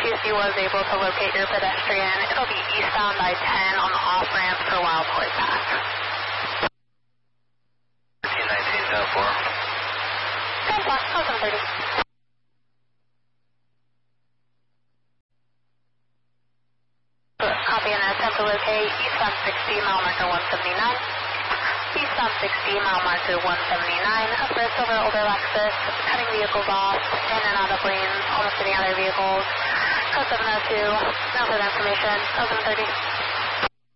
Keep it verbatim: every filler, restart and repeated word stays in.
T S U was able to locate your pedestrian. It'll be eastbound by ten on the off-ramp for Wild Horse Path. thirteen nineteen, ten four. ten four, seven thirty. Copy and attempt to locate eastbound sixty, mile marker one seventy-nine. Eastbound sixty, mile marker one seventy-nine. Up there, silver older Lexus, cutting vehicles off, in and out of lanes, almost hitting other vehicles. Code seven oh two, no further information, seven thirty.